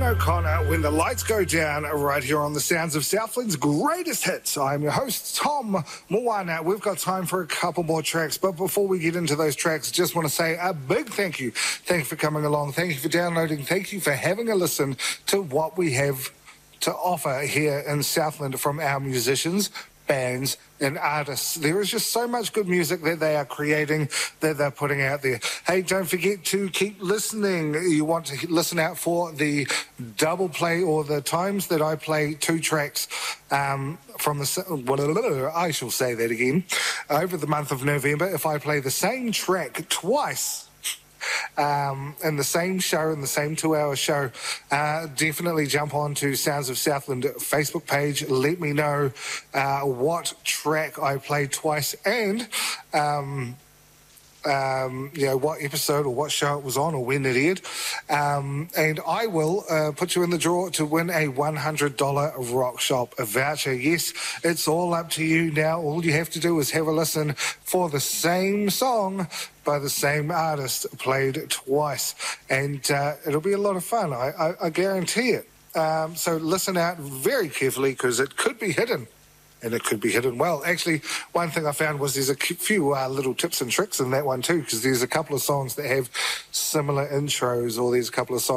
O'Connor, When the Lights Go Down, right here on the Sounds of Southland's greatest hits. I'm your host, Tom Moana. We've got time for a couple more tracks, but before we get into those tracks, just want to say a big thank you. Thank you for coming along. Thank you for downloading. Thank you for having a listen to what we have to offer here in Southland from our musicians, bands and artists. There is just so much good music that they are creating, that they're putting out there. Hey, don't forget to keep listening. You want to listen out for the double play, or the times that I play two tracks from the, I shall say that again, over the month of November. If I play the same track twice in the same show, in the same 2-hour show, definitely jump on to Sounds of Southland Facebook page. Let me know what track I played twice, and what episode or what show it was on, or when it aired, and I will put you in the draw to win a $100 Rock Shop voucher. Yes, it's all up to you now. All you have to do is have a listen for the same song by the same artist played twice, and it'll be a lot of fun. I guarantee it. So listen out very carefully, because it could be hidden. And it could be hidden well. Actually, one thing I found was there's a few little tips and tricks in that one too, because there's a couple of songs that have similar intros, or there's a couple of songs